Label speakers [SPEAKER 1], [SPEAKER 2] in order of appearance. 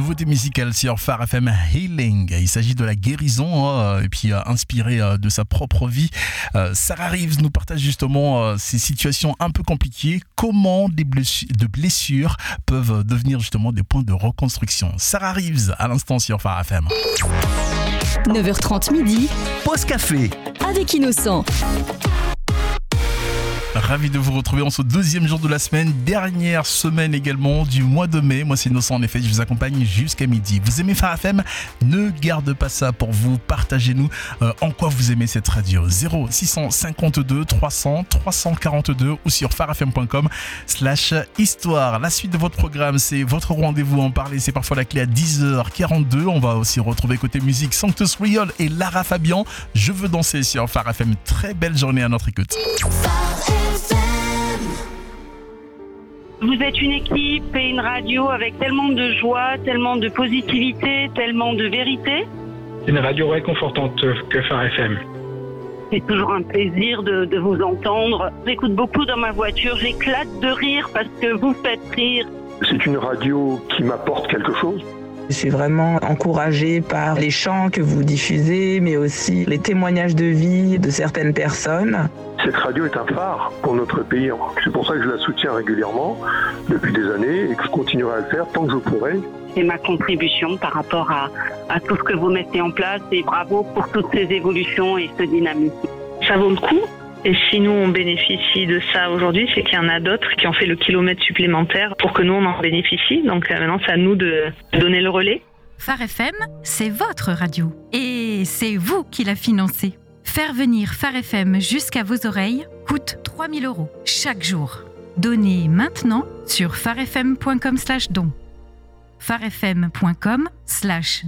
[SPEAKER 1] nouveauté musicale sur Phare FM, Healing. Il s'agit de la guérison et puis inspiré de sa propre vie. Sarah Reeves nous partage justement ces situations un peu compliquées. Comment des blessures peuvent devenir justement des points de reconstruction. Sarah Reeves à l'instant sur Phare FM.
[SPEAKER 2] 9h30 midi.
[SPEAKER 3] Pause café.
[SPEAKER 2] Avec Innocent.
[SPEAKER 1] Ravi de vous retrouver en ce deuxième jour de la semaine, dernière semaine également du mois de mai. Moi c'est Innocent, en effet, je vous accompagne jusqu'à midi. Vous aimez Phare FM ? Ne garde pas ça pour vous, partagez-nous en quoi vous aimez cette radio. 0652 300 342 ou sur pharefm.com/histoire. La suite de votre programme, c'est votre rendez-vous en parler, c'est parfois la clé à 10h42. On va aussi retrouver côté musique Sanctus Riol et Lara Fabian. Je veux danser sur Phare FM. Très belle journée à notre écoute.
[SPEAKER 4] Vous êtes une équipe et une radio avec tellement de joie, tellement de positivité, tellement de vérité.
[SPEAKER 5] C'est une radio réconfortante que Phare FM.
[SPEAKER 4] C'est toujours un plaisir de vous entendre. J'écoute beaucoup dans ma voiture, j'éclate de rire parce que vous faites rire.
[SPEAKER 6] C'est une radio qui m'apporte quelque chose.
[SPEAKER 7] Je suis vraiment encouragée par les chants que vous diffusez, mais aussi les témoignages de vie de certaines personnes.
[SPEAKER 6] Cette radio est un phare pour notre pays. C'est pour ça que je la soutiens régulièrement depuis des années et que je continuerai à le faire tant que je pourrai.
[SPEAKER 4] C'est ma contribution par rapport à tout ce que vous mettez en place et bravo pour toutes ces évolutions et ce dynamisme. Ça vaut le coup. Et si nous on bénéficie de ça aujourd'hui, c'est qu'il y en a d'autres qui ont fait le kilomètre supplémentaire pour que nous on en bénéficie. Donc maintenant c'est à nous de donner le relais.
[SPEAKER 8] Phare FM, c'est votre radio. Et c'est vous qui la financez. Faire venir Phare FM jusqu'à vos oreilles coûte 3 000 € chaque jour. Donnez maintenant sur pharefm.com/don. pharefm.com/don.